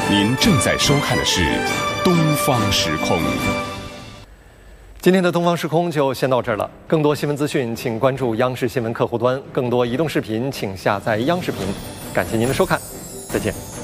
您正在收看的是《东方时空》。 今天的东方时空就先到这儿了。更多新闻资讯，请关注央视新闻客户端；更多移动视频，请下载央视频。感谢您的收看，再见。